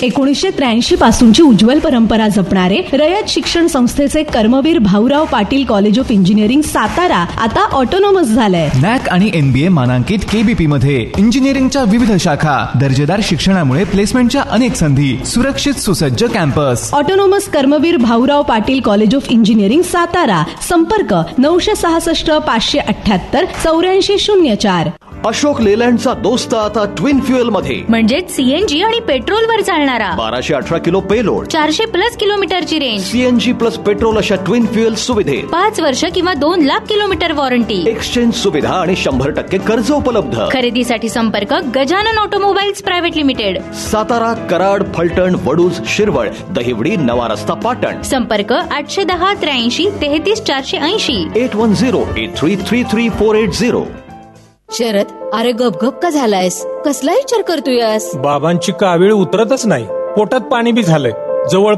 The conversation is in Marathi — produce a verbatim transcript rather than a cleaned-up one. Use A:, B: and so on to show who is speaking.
A: एकोणीसशे त्र्याऐंशी पासूनची उज्ज्वल परंपरा जपणारे रयत शिक्षण संस्थेचे Karmaveer Bhaurao Patil college of engineering Satara आता ऑटोनॉमस झालंय.
B: नॅक आणि एनबीए मानांकित केबीपी मध्ये इंजिनिअरिंगच्या विविध शाखा, दर्जेदार शिक्षणामुळे प्लेसमेंटच्या अनेक संधी, सुरक्षित सुसज्ज campus.
A: Autonomous Karmaveer Bhaurao Patil college of engineering Satara. संपर्क नऊशे सहासष्ट पाचशे अठ्याहत्तर चौऱ्याऐंशी शून्य चार.
C: अशोक लेलँडचा दोस्त आता ट्विन फ्युएल मध्ये,
D: म्हणजे सीएनजी आणि पेट्रोल वर चालणारा.
C: बाराशे अठरा किलो पेलोड,
D: चारशे प्लस किलोमीटरची रेंज,
C: सीएनजी प्लस पेट्रोल अशा ट्विन फ्युएल सुविधेत
D: पाच वर्ष किंवा दोन लाख किलोमीटर वॉरंटी,
C: एक्सचेंज सुविधा आणि शंभर टक्के कर्ज उपलब्ध.
D: खरेदीसाठी संपर्क Gajanan automobiles private limited,
C: Satara, Karad, Phaltan, Vaduj, Shirwal, Dahiwadi, नवा रस्ता, पाटण.
D: संपर्क आठशे दहा त्र्याऐंशी तेहतीस चारशे ऐंशी.
C: Eight one zero eight three three three four eight zero.
E: Sharad, अरे गपगप का झालायस? कसला विचार करतोयस?
F: बाबांची कावीळ उतरतच नाही, पोटात पाणी बी झालंय, जवळ